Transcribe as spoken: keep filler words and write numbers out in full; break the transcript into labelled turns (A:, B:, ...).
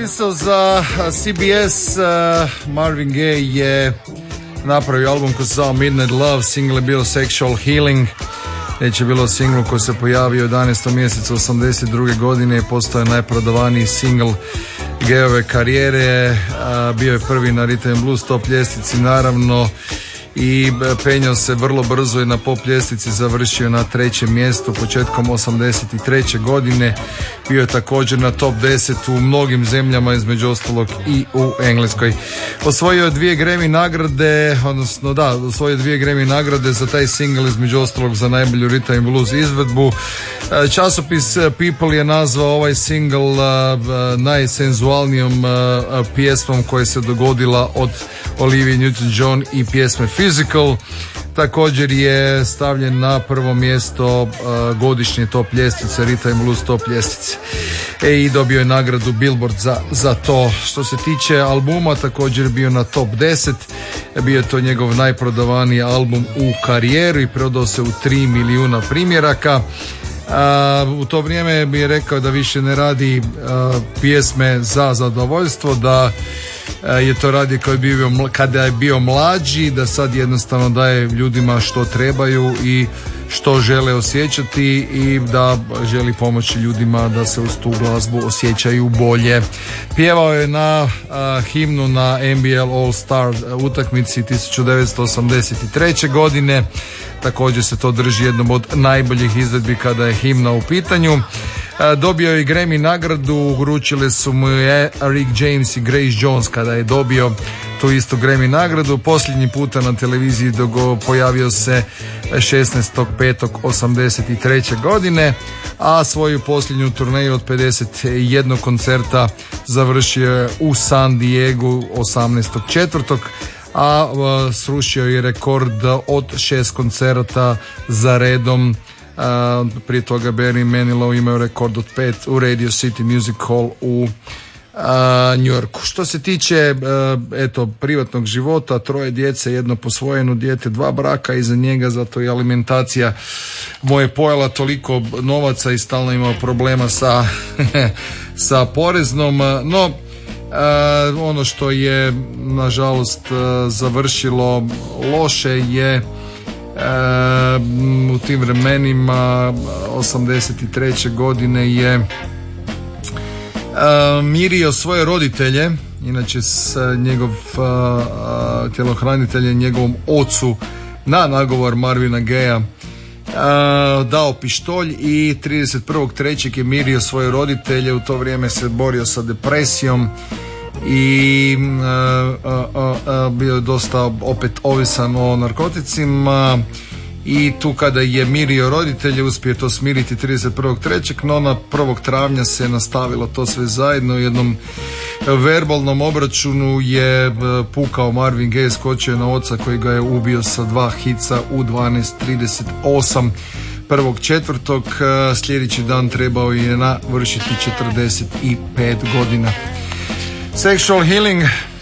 A: napisao za C B S. Marvin Gaye je napravio album koji se zvao Midnight Love, single je bio Sexual Healing. Već je bilo singl koji se pojavio u jedanaestom mjesecu osamdeset druge godine i postao je najprodavaniji singl Gayove karijere. Bio je prvi na Rhythm and Blues top ljestvici naravno i penjao se vrlo brzo i na pop ljestvici završio na trećem mjestu početkom osamdeset treće godine. Bio je također na top deset u mnogim zemljama, između ostalog i u Engleskoj. Osvojio je dvije Grammy nagrade, odnosno da, osvojio je dvije Grammy nagrade za taj single, između ostalog za najbolju Rhythm and Blues izvedbu. Časopis People je nazvao ovaj single uh, najsenzualnijom uh, pjesmom koja se dogodila od Olivia Newton-John i pjesme Physical. Također je stavljen na prvo mjesto uh, godišnje top ljestvice, Rhythm and Blues top ljestvice. E, i dobio je nagradu Billboard za, za to. Što se tiče albuma, također je bio na top deset. Bio je to njegov najprodavaniji album u karijeri i prodao se u tri milijuna primjeraka. Uh, u to vrijeme bi je rekao da više ne radi uh, pjesme za zadovoljstvo, da uh, je to radio kao je bio, kada je bio mlađi, da sad jednostavno daje ljudima što trebaju i što žele osjećati i da želi pomoći ljudima da se uz tu glazbu osjećaju bolje. Pjevao je na uh, himnu na N B L All Star utakmici tisuću devetsto osamdeset treće godine. Također se to drži jednom od najboljih izvedbi kada je himna u pitanju. Dobio je i Grammy nagradu, uručile su mu je Rick James i Grace Jones kada je dobio tu istu Grammy nagradu. Posljednji puta na televiziji dogo pojavio se šesnaestog petog osamdeset treće godine, a svoju posljednju turneju od pedeset jedan koncerta završio je u San Diegu osamnaestog četvrtog a srušio je rekord od šest koncerata za redom. Uh, prije toga Barry Manilow imao rekord od pet u Radio City Music Hall u uh, New Yorku. Što se tiče uh, eto privatnog života, troje djece, jedno posvojeno dijete, dva braka iza njega, zato je alimentacija mu je pojela toliko novaca i stalno imao problema sa sa poreznom, no Uh, ono što je nažalost uh, završilo loše je uh, u tim vremenima osamdeset treće godine je uh, mirio svoje roditelje, inače s njegov uh, uh, tjelohranitelj je njegovom ocu na nagovor Marvina Gaya Uh, dao pištolj i trideset prvog trećeg je mirio svoje roditelje. U to vrijeme se borio sa depresijom i uh, uh, uh, uh, bio je dosta opet ovisan o narkoticima i tu kada je mirio roditelje uspio to smiriti trideset prvog trećeg no na prvog travnja se nastavilo to sve zajedno. U jednom verbalnom obračunu je pukao Marvin Gaye, skočio na oca koji ga je ubio sa dva hica u dvanaest trideset osam prvog četvrtog. Sljedeći dan trebao je navršiti četrdeset pet godina. Sexual Healing